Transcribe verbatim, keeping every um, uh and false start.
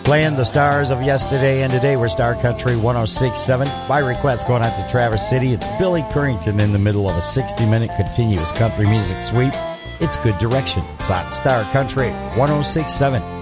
Playing the stars of yesterday and today. We're Star Country one oh six point seven. By request going out to Traverse City. It's Billy Currington in the middle of a sixty-minute continuous country music sweep. It's good direction. It's on Star Country one oh six point seven.